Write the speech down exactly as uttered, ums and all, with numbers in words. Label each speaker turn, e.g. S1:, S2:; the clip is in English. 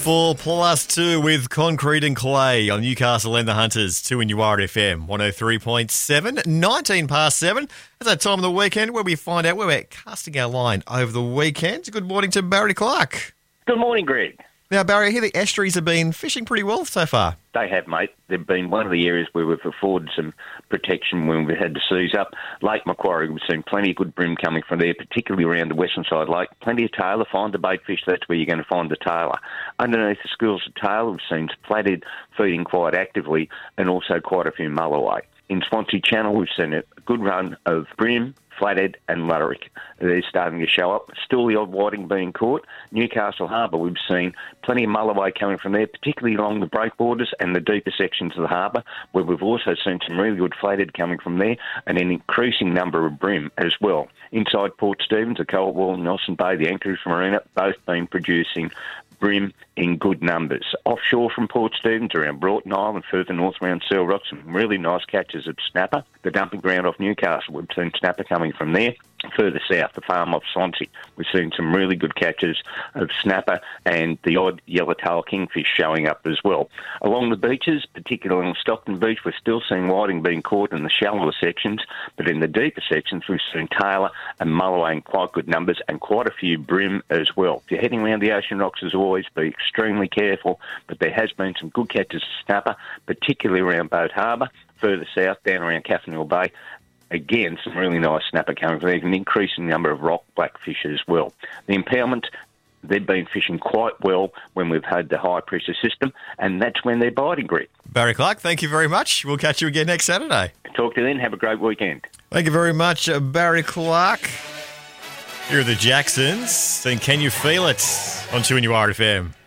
S1: Four plus two with Concrete and Clay on Newcastle and the Hunters. Two in Uwara F M, one oh three point seven, nineteen past seven. It's that time of the weekend where we find out where we're casting our line over the weekend. Good morning to Barry Clark.
S2: Good morning, Greg.
S1: Now, Barry, I hear the estuaries have been fishing pretty well so far.
S2: They have, mate. They've been one of the areas where we've afforded some protection when we've had to seize up. Lake Macquarie, we've seen plenty of good bream coming from there, particularly around the western side lake. Plenty of tailor. Find the bait fish, that's where you're going to find the tailor. Underneath the schools of tailor, we've seen flathead feeding quite actively and also quite a few mulloway. In Swansea Channel, we've seen a good run of bream, flathead and luderick. They're starting to show up. Still the odd whiting being caught. Newcastle Harbour, we've seen plenty of mulloway coming from there, particularly along the breakwaters and the deeper sections of the harbour, where we've also seen some really good flathead coming from there and an increasing number of bream as well. Inside Port Stephens, the Coldwell, Nelson Bay, the Anchorage Marina, both been producing bream in good numbers. Offshore from Port Stephens, around Broughton Island, further north around Seal Rock, some really nice catches of snapper. The dumping ground off Newcastle, we've seen snapper coming from there. Further south, the farm off Swansea, we've seen some really good catches of snapper and the odd yellowtail kingfish showing up as well. Along the beaches, particularly on Stockton Beach, we're still seeing whiting being caught in the shallower sections, but in the deeper sections, we've seen tailor and mulloway in quite good numbers and quite a few bream as well. If you're heading around the ocean rocks, as always, be extremely careful, but there has been some good catches of snapper, particularly around Boat Harbour. Further south, down around Catherine Bay, again, some really nice snapper coming from there, an increasing number of rock blackfish as well. The impoundment, they've been fishing quite well when we've had the high pressure system, and that's when they're biting, Greg.
S1: Barry Clark, thank you very much. We'll catch you again next Saturday.
S2: Talk to you then. Have a great weekend.
S1: Thank you very much, uh, Barry Clark. Here are the Jacksons, saying, "Can You Feel It?" on two in Uwara F M.